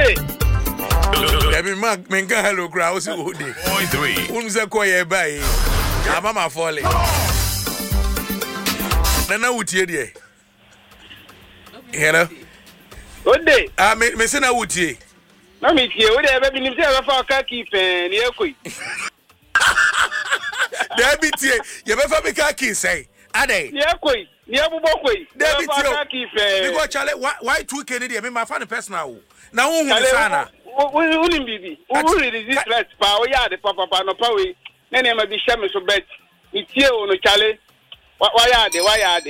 Ode. Every man, menga hello crowd. Ode. 0.3. Unse koye bae. Mama falling. Nana utie die. Hello. Ode. Me say na utie. Na me tie. Ode ebe bi nim say ebe fa ka ki fen ni ekoi. Debi tie. Ye be fa be ka ki say. Ade. Ni ekoi. Ni abubo koi. Debi Fa ka ki fen. Because Charlie, why 2K ni dey me ma fa no personal. Na hu hu sana. Unim bibi. Uri resist rest pa o ya de papa no pa we. Na ma bi hye me so bet. Ni tie o no Charlie. Why are they?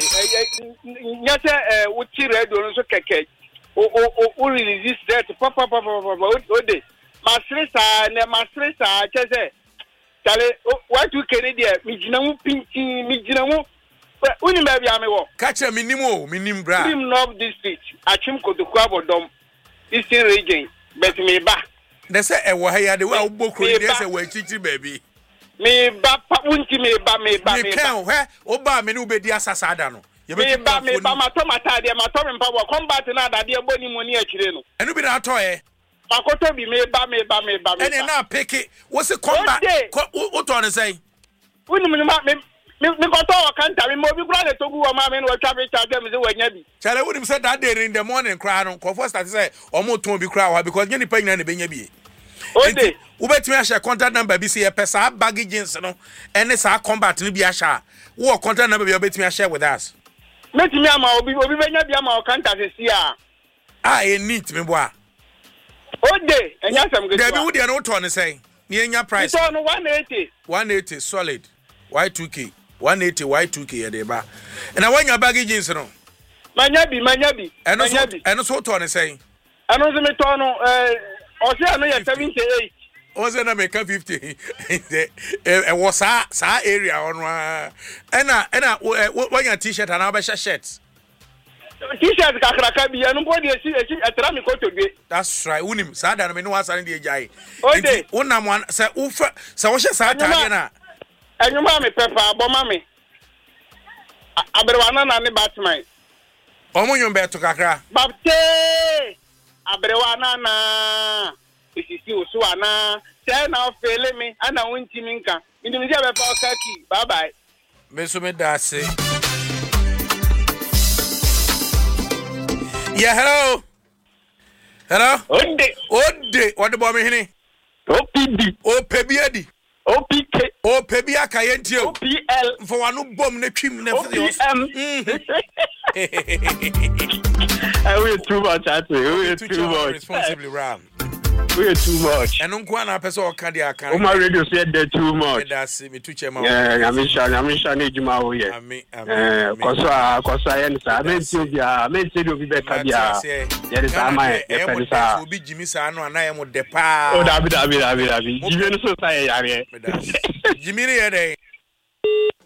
Nyata uti radio no so keke. O resist that papa ode. Masresa ne masresa chese. Chale why to Canada mi gina mu pinki mi gina mu. Uni ba bia me wo. Catch me nim bra. Nim North District. Achim Kotoku Abodom. Eastern region. Bet me ba. They say e wo ha ya de wa obokro dey say we chichi baby. Me ba unti me ba. Me kan he oba me ne obedi asasa da no. Me ba ma to mata de ma to me pa wo combat na da de boni mu ni akire no. Enu bi na to e. Makoto bi me ba. Ene na pick it. What's the combat? What on say? Uni me ko to o kanta me mo bi kura le togu o ma me no twa be charge me se wanya bi. Chale wouldn't say that day in the morning cry no. Ko first say omo ton bi cry because nyani pa nyina ne benya bi. Ode. Ubetimi a share contact number bi say e pesa baggage no ene sa combat no bi a share. Wo contact number bi obetimi a share with us. Metimi ama obi benya bi ama o kanta se sia. E neat me boa. Ode, enya sam go. There be wo dey no to ne say. Ni enya price. So no 180. 180 solid. Y2K. 180 Y2K e dey ba. And when your baggage no. Manya bi. Eno so to ne say. Eno so me to no o se ano ya 78. O se na make 50. E was sa area on ena when your t-shirt and our shirt. T-shirt kakraka bi eno go dey si etra mi ko to gbe. That's right. Unim sa da no me no asare dey jai. Ode. Unam one say ufa say wo hye sa tade na. Enyuma me pepa aboma me. Abrewana na ne Batman. Omo nyom be to kakra. Babte. Abrewana na. Isisi usuana. Say na fele me ana wonti mi nka. Ndimi je be pa kaki. Bye bye. Me so me da se. Yeah, hello. Ode. What the boy me hini? OPD. Opebiadi. OPK. Opebia kayenti o. OPL. For one bomb ne twim na fi. We too much actually. We too much. Responsibly ram. We too much. And unko na person o kan dia kan. O ma radio said that too much. That's me too chairman. Yeah, Amisha ne juma o ye. Amen. Koso yen sa. Menti obi be ka bia. There is am e penisa. Obi Jimmy sa no anaye mo de pa. O David. Jimmy no so sa yare. Jimmy ne ye dey.